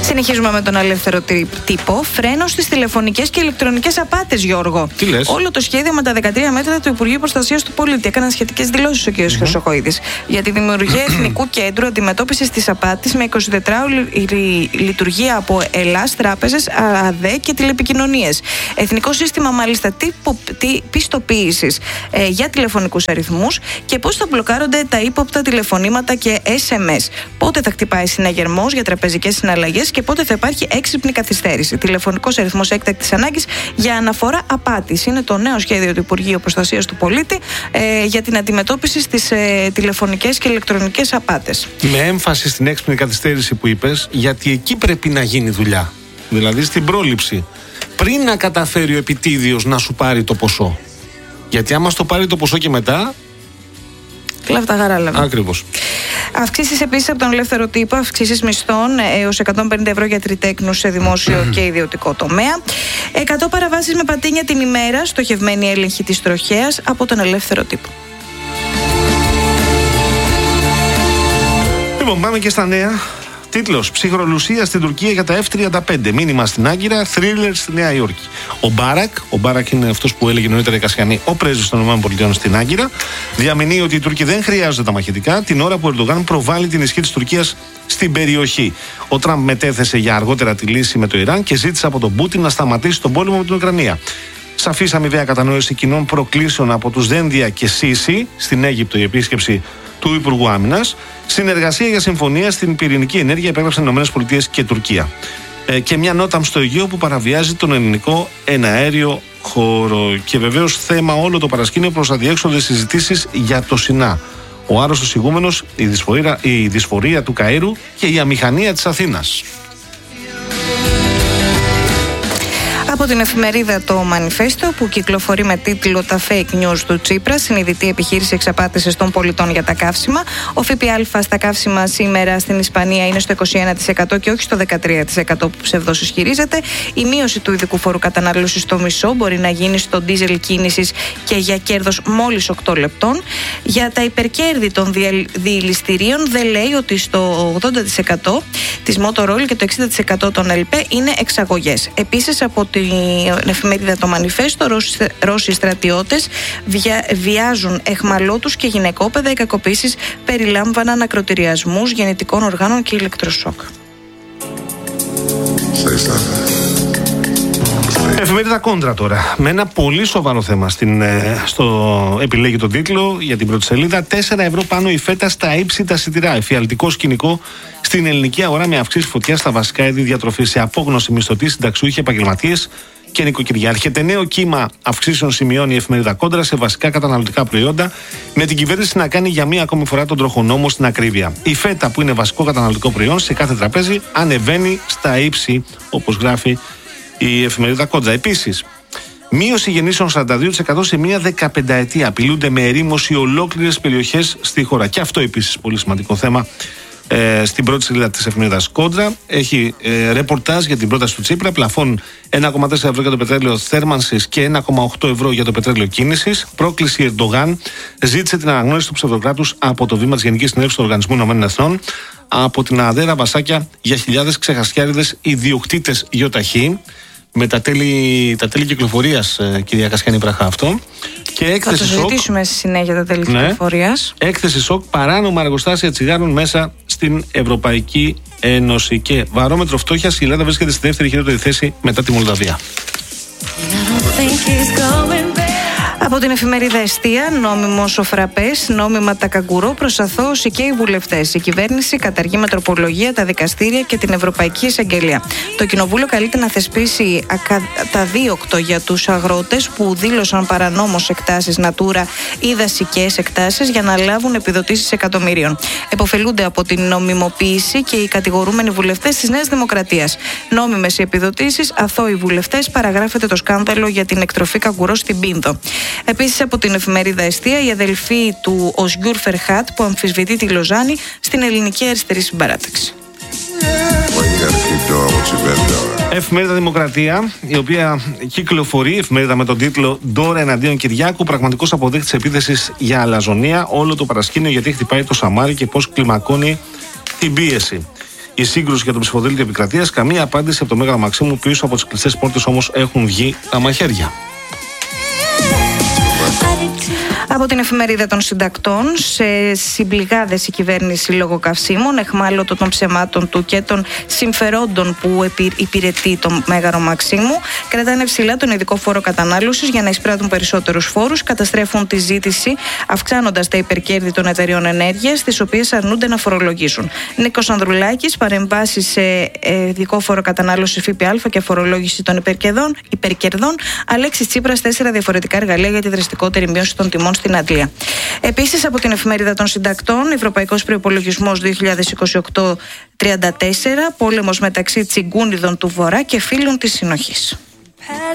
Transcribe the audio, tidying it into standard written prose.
Συνεχίζουμε με τον ελεύθερο τύπο. Φρένο στις τηλεφωνικές και ηλεκτρονικές απάτες, Γιώργο. Τι λες? Όλο το σχέδιο με τα 13 μέτρα του Υπουργείου Προστασίας του Πολίτη. Έκαναν σχετικές δηλώσεις ο κ. Χρυσοχοΐδης για τη δημιουργία Εθνικού Κέντρου Αντιμετώπισης της Απάτης με 24ωρη λειτουργία από Ελλάς, τράπεζες, ΑΔΕ και τηλεπικοινωνίες. Εθνικό σύστημα μάλιστα πιστοποίησης για τηλεφωνικούς αριθμούς και πώς θα μπλοκάρονται τα ύποπτα τηλεφωνήματα και SMS. Πότε θα χτυπάει συναγερμός για τραπεζικές συναλλαγές και πότε θα υπάρχει έξυπνη καθυστέρηση. Τηλεφωνικός αριθμός έκτακτης ανάγκης για αναφορά απάτης. Είναι το νέο σχέδιο του Υπουργείου Προστασίας του Πολίτη για την αντιμετώπιση στις τηλεφωνικές και ηλεκτρονικές απάτες. Με έμφαση στην έξυπνη καθυστέρηση που είπες, γιατί εκεί πρέπει να γίνει δουλειά. Δηλαδή στην πρόληψη. Πριν να καταφέρει ο επιτίδιος να σου πάρει το ποσό. Γιατί άμα στο πάρει το ποσό και μετά. Κλαφτά χαράλαβα. Ακριβώς. Αυξήσεις επίσης από τον ελεύθερο τύπο, αυξήσεις μισθών έως 150 ευρώ για τριτέκνους σε δημόσιο και ιδιωτικό τομέα. 100 παραβάσεις με πατίνια την ημέρα, στοχευμένη έλεγχη της τροχέας από τον ελεύθερο τύπο. Λοιπόν, πάμε και στα νέα. Τίτλος: Ψυχρολουσία στην Τουρκία για τα F-35. Μήνυμα στην Άγκυρα, θρίλερ στη Νέα Υόρκη. Ο Μπάρακ είναι αυτός που έλεγε νωρίτερα η Κασιανή, ο πρέσβης των ΗΠΑ στην Άγκυρα, διαμηνύει ότι οι Τούρκοι δεν χρειάζονται τα μαχητικά, την ώρα που ο Ερντογάν προβάλλει την ισχύ της Τουρκίας στην περιοχή. Ο Τραμπ μετέθεσε για αργότερα τη λύση με το Ιράν και ζήτησε από τον Πούτιν να σταματήσει τον πόλεμο με την Ουκρανία. Σαφής αμοιβαία κατανόηση κοινών προκλήσεων από τους Δένδια και Σίση, στην Αίγυπτο η επίσκεψη του Υπουργού Άμυνας. Συνεργασία για συμφωνία στην πυρηνική ενέργεια υπέγραψαν ΗΠΑ και Τουρκία. Και μια νότα στο Αιγαίο που παραβιάζει τον ελληνικό εναέριο χώρο. Και βεβαίως θέμα όλο το παρασκήνιο προς αδιέξοδες συζητήσεις για το Σινά. Ο άρρωστος ηγούμενος, η δυσφορία του Καΐρου και η αμηχανία της Αθήνας. Από την εφημερίδα το Μανιφέστο, που κυκλοφορεί με τίτλο «Τα fake news του Τσίπρα, συνειδητή επιχείρηση εξαπάτησης των πολιτών για τα καύσιμα». Ο ΦΠΑ στα καύσιμα σήμερα στην Ισπανία είναι στο 21% και όχι στο 13% που ψευδώς ισχυρίζεται. Η μείωση του ειδικού φόρου κατανάλωσης στο μισό μπορεί να γίνει στο ντίζελ κίνησης και για κέρδος μόλις 8 λεπτών. Για τα υπερκέρδη των διελιστηρίων δεν λέει ότι στο 80% της Motorola και το 60% των ΕΛΠΕ είναι εξαγωγές. Επίσης, από την εφημερίδα το Μανιφέστο, Ρώσοι στρατιώτες βιάζουν εχμαλώτους και γυναικόπαιδα. Οι κακοποίησεις περιλάμβαναν ακροτηριασμούς γεννητικών οργάνων και ηλεκτροσόκ. Εφημερίδα Κόντρα τώρα, με ένα πολύ σοβαρό θέμα επιλέγει τον τίτλο για την πρώτη σελίδα. 4 ευρώ πάνω η φέτα στα ύψητα σιτηρά. Εφιαλτικό σκηνικό στην ελληνική αγορά με αυξήσεις φωτιά στα βασικά είδη διατροφής, σε απόγνωση μισθωτοί, συνταξιούχοι, επαγγελματίες και νοικοκυριά. Έρχεται νέο κύμα αυξήσεων, σημειώνει η εφημερίδα Κόντρα, σε βασικά καταναλωτικά προϊόντα, με την κυβέρνηση να κάνει για μία ακόμη φορά τον τροχονόμο στην ακρίβεια. Η φέτα, που είναι βασικό καταναλωτικό προϊόν σε κάθε τραπέζι, ανεβαίνει στα ύψη, όπως γράφει η εφημερίδα Κόντρα. Επίσης, μείωση γεννήσεων 42% σε μία 15ετία. Απειλούνται με ερήμωση ολόκληρες περιοχές στη χώρα. Και αυτό επίσης πολύ σημαντικό θέμα. Στην πρώτη σελίδα της εφημερίδας Κόντρα έχει ρεπορτάζ για την πρόταση του Τσίπρα. Πλαφών 1,4 ευρώ για το πετρέλαιο θέρμανσης και 1,8 ευρώ για το πετρέλαιο κίνησης. Πρόκληση Ερντογάν ζήτησε την αναγνώριση του ψευδοκράτους από το βήμα της Γενικής Συνέλευσης του Οργανισμού Ηνωμένων Εθνών. Από την ΑΔΕ βασάκια για χιλιάδες ξεχασιάριδες ιδιοκτήτες ΙΟΤΑΧΗ. Με τα τέλη κυκλοφορίας, κυρία Κασιανή Πραχά, αυτό. Και έκθεση θα το συζητήσουμε στη συνέχεια τα τέλη κυκλοφορίας. Έκθεση σοκ, παράνομα εργοστάσια τσιγάρων μέσα στην Ευρωπαϊκή Ένωση. Και βαρόμετρο φτώχειας, η Ελλάδα βρίσκεται στη δεύτερη χειρότερη θέση μετά τη Μολδαβία. Από την εφημερίδα Εστία, νόμιμος ο φραπές, νόμιμα τα καγκουρό, προς αθώωση και οι βουλευτές. Η κυβέρνηση καταργεί με τροπολογία τα δικαστήρια και την Ευρωπαϊκή Εισαγγελία. Το Κοινοβούλιο καλείται να θεσπίσει ακαδίωκτο για τους αγρότες που δήλωσαν παρανόμως εκτάσεις Natura ή δασικές εκτάσεις για να λάβουν επιδοτήσεις εκατομμυρίων. Εποφελούνται από την νομιμοποίηση και οι κατηγορούμενοι βουλευτές της Νέας Δημοκρατίας. Νόμιμες οι επιδοτήσεις, αθώοι βουλευτές, παραγράφεται το σκάνδαλο για την εκτροφή καγκουρό στην Πίνδο. Επίσης, από την εφημερίδα Εστία, η αδελφή του Οσγιούρ Φερχάτ που αμφισβητεί τη Λοζάνη στην ελληνική αριστερή συμπαράταξη. Εφημερίδα Δημοκρατία, η οποία κυκλοφορεί, εφημερίδα με τον τίτλο «Ντόρα εναντίον Κυριάκου, πραγματικός αποδείκτης επίθεσης για αλαζονία». Όλο το παρασκήνιο γιατί χτυπάει το σαμάρι και πώς κλιμακώνει την πίεση. η σύγκρουση για το ψηφοδέλτιο επικρατείας. Καμία απάντηση από το Μέγαρο Μαξίμου. Πίσω από τις κλειστές πόρτες όμως έχουν βγει τα μαχαίρια. Από την εφημερίδα των συντακτών, σε συμπληγάδες η κυβέρνηση λόγω καυσίμων, εχμάλωτο των ψεμάτων του και των συμφερόντων που υπηρετεί το Μέγαρο Μαξίμου, κρατάνε ψηλά τον ειδικό φόρο κατανάλωσης για να εισπράττουν περισσότερους φόρους, καταστρέφουν τη ζήτηση, αυξάνοντας τα υπερκέρδη των εταιριών ενέργειας, τις οποίες αρνούνται να φορολογήσουν. Νίκος Ανδρουλάκης, παρεμβάσεις σε ειδικό φόρο κατανάλωσης ΦΠΑ και φορολόγηση των υπερκερδών. Αλέξης Τσίπρας, 4 διαφορετικά εργαλεία για τη δραστικότερη μείωση των τιμών στην Αντλία. Επίσης, από την εφημερίδα των συντακτών, Ευρωπαϊκός Προϋπολογισμός 2028-34, πόλεμος μεταξύ τσιγκούνιδων του Βορρά και φίλων της Συνοχής.